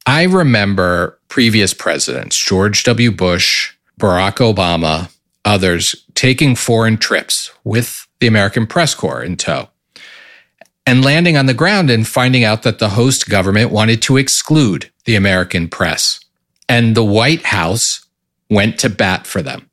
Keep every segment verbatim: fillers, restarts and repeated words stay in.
I remember previous presidents, George W. Bush, Barack Obama, others, taking foreign trips with the American Press Corps in tow and landing on the ground and finding out that the host government wanted to exclude the American press. And the White House went to bat for them.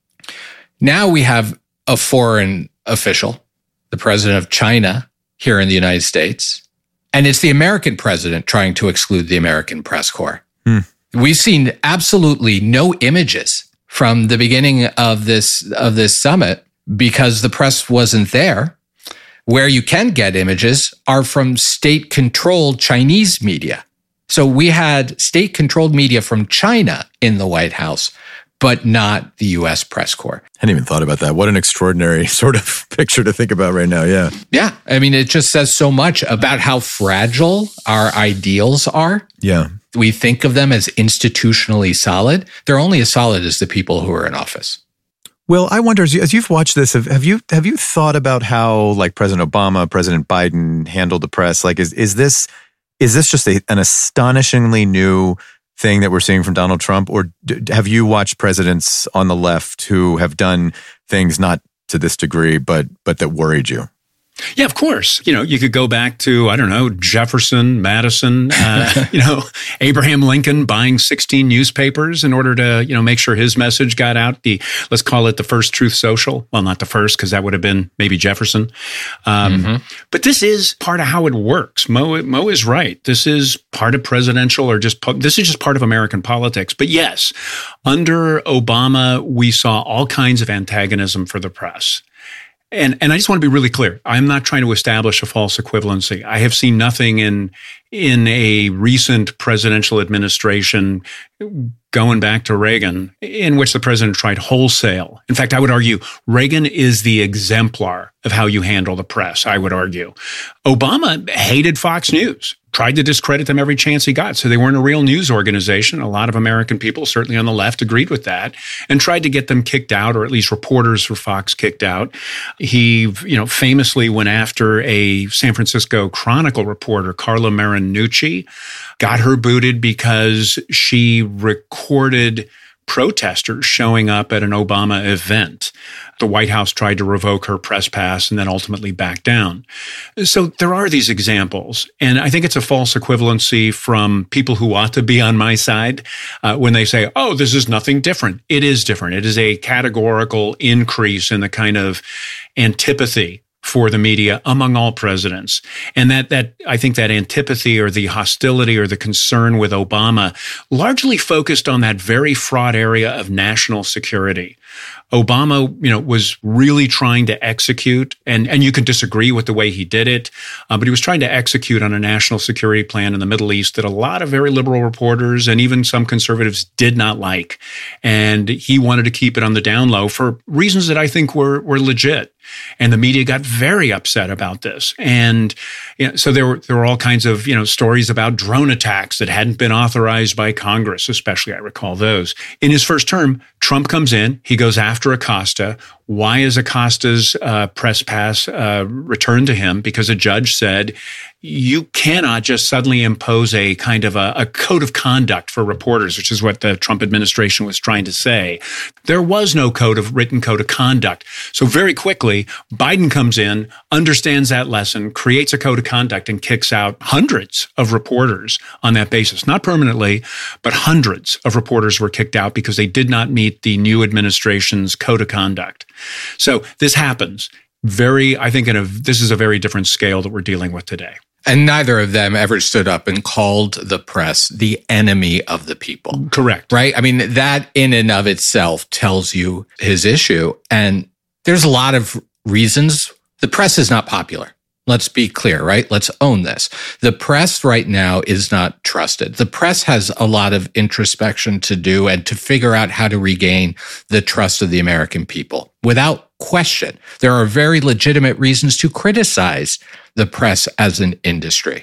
Now we have a foreign official, the president of China, here in the United States, and it's the American president trying to exclude the American press corps. Hmm. We've seen absolutely no images from the beginning of this of this summit because the press wasn't there. Where you can get images are from state-controlled Chinese media. So we had state-controlled media from China in the White House, but not the U S press corps. I hadn't even thought about that. What an extraordinary sort of picture to think about right now. Yeah. Yeah. I mean, it just says so much about how fragile our ideals are. Yeah. We think of them as institutionally solid. They're only as solid as the people who are in office. Well, I wonder, as, you, as you've watched this, have, have you have you thought about how, like, President Obama, President Biden handled the press? Like, is is this is this just a, an astonishingly new thing that we're seeing from Donald Trump? Or d- have you watched presidents on the left who have done things not to this degree, but but that worried you? Yeah, of course. You know, you could go back to, I don't know, Jefferson, Madison, uh, you know, Abraham Lincoln buying sixteen newspapers in order to, you know, make sure his message got out. The, let's call it the first Truth Social. Well, not the first, because that would have been maybe Jefferson. Um, mm-hmm. But this is part of how it works. Mo, Mo is right. This is part of presidential or just, this is just part of American politics. But yes, under Obama, we saw all kinds of antagonism for the press. And and I just want to be really clear. I'm not trying to establish a false equivalency. I have seen nothing in in a recent presidential administration going back to Reagan in which the president tried wholesale. In fact, I would argue Reagan is the exemplar of how you handle the press, I would argue. Obama hated Fox News, tried to discredit them every chance he got. So they weren't a real news organization. A lot of American people, certainly on the left, agreed with that and tried to get them kicked out, or at least reporters for Fox kicked out. He, you know, famously went after a San Francisco Chronicle reporter, Carla Marinucci, got her booted because she recorded protesters showing up at an Obama event. The White House tried to revoke her press pass and then ultimately backed down. So there are these examples. And I think it's a false equivalency from people who ought to be on my side uh, when they say, oh, this is nothing different. It is different. It is a categorical increase in the kind of antipathy for the media among all presidents. And that, that I think that antipathy or the hostility or the concern with Obama largely focused on that very fraught area of national security. Obama, you know, was really trying to execute, and, and you can disagree with the way he did it, uh, but he was trying to execute on a national security plan in the Middle East that a lot of very liberal reporters and even some conservatives did not like. And he wanted to keep it on the down low for reasons that I think were, were legit. And the media got very upset about this. And you know, so there were, there were all kinds of, you know, stories about drone attacks that hadn't been authorized by Congress, especially I recall those. In his first term, Trump comes in, he goes after Acosta. Why is Acosta's uh, press pass uh, returned to him? Because a judge said, you cannot just suddenly impose a kind of a, a code of conduct for reporters, which is what the Trump administration was trying to say. There was no code of written code of conduct. So very quickly, Biden comes in, understands that lesson, creates a code of conduct, and kicks out hundreds of reporters on that basis. Not permanently, but hundreds of reporters were kicked out because they did not meet the new administration's code of conduct. So this happens. Very, I think in a, this is a very different scale that we're dealing with today. And neither of them ever stood up and called the press the enemy of the people. Correct. Right? I mean, that in and of itself tells you his issue. And there's a lot of reasons. The press is not popular. Let's be clear, right? Let's own this. The press right now is not trusted. The press has a lot of introspection to do and to figure out how to regain the trust of the American people. Without question, there are very legitimate reasons to criticize the press as an industry.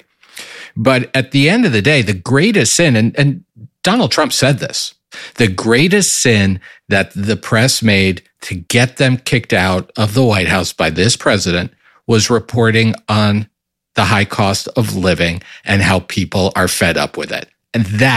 But at the end of the day, the greatest sin, and, and Donald Trump said this, the greatest sin that the press made to get them kicked out of the White House by this president was reporting on the high cost of living and how people are fed up with it. And that